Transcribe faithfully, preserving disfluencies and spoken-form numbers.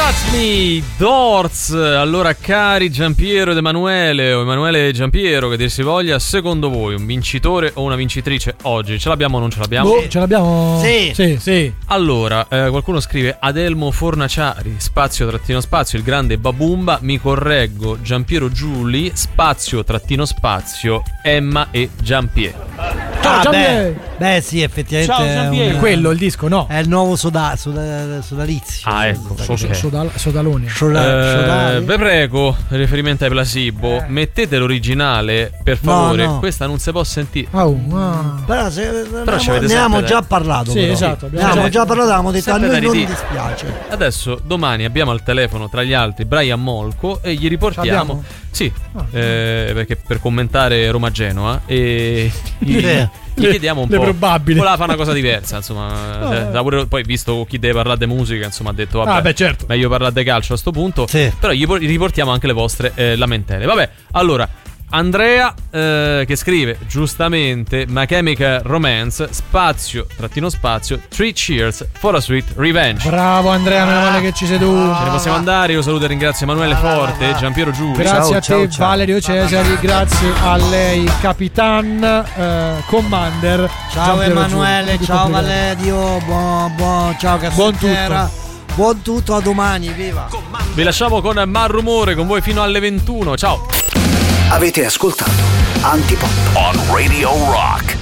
Touch Me, Doors. Allora, cari Giampiero ed Emanuele, o Emanuele e Giampiero, che dir si voglia, secondo voi un vincitore o una vincitrice oggi? Ce l'abbiamo o non ce l'abbiamo? Boh, ce l'abbiamo? Sì. Sì, sì. Allora, eh, qualcuno scrive Adelmo Fornaciari, spazio trattino spazio, il grande Babumba. Mi correggo, Giampiero Giuli, spazio trattino spazio, Emma e Giampiero. Ciao, Ah, Giampiero. beh, beh, sì, effettivamente Ciao, è, Giampiero. un- È quello il disco, no? è il nuovo soda, soda, sodalizio. Ah, ecco, ok. Sodal- Sodalone. Soda- Eh, sodale? vi prego, riferimento ai placebo, mettete l'originale per favore. no. Questa non si può sentire. Oh, wow. Però, se, Però ne, ci abbiamo- avete ne avevamo sempre già da- parlato. Sì, però. esatto, Ne abbiamo avevamo già- già parlato, avevamo detto a sempre noi da non ridire. dispiace. Adesso domani abbiamo al telefono tra gli altri Brian Molko e gli riportiamo. Abbiamo? Sì, Ah. eh, perché per commentare Roma-Genoa e gli, Eh. gli chiediamo un Le po'. probabili. Voleva fare una cosa diversa, insomma. Ah. eh, da pure- poi visto con chi deve parlare di musica, insomma, ha detto vabbè, Ah, beh, certo. meglio parlare di calcio a sto punto. Sì. Però gli, por- gli riportiamo anche le vostre eh, lamentele. Vabbè, allora Andrea eh, che scrive giustamente My Chemical Romance, spazio, trattino spazio, Three Cheers for a Sweet Revenge. Bravo Andrea, meno male che ci sei tu. Ce ne possiamo andare, io saluto e ringrazio Emanuele Forte, Giampiero Giulio. Grazie Ciao, a te ciao, ciao. Valerio Cesari, grazie a lei Capitan eh, Commander. Ciao Giampiero Emanuele, Giulio. ciao Complimenti. Valerio, buon, buon, ciao Buon Cassettiera. Buon tutto, a domani, viva! Vi lasciamo con Malrumore con voi fino alle ventuno. Ciao. Avete ascoltato Antipop on Radio Rock.